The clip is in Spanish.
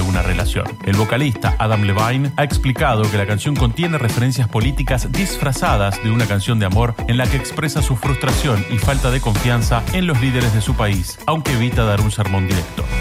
una relación. El vocalista Adam Levine ha explicado que la canción contiene referencias políticas disfrazadas de una canción de amor en la que expresa su frustración y falta de confianza en los líderes de su país, aunque evita dar un sermón directo.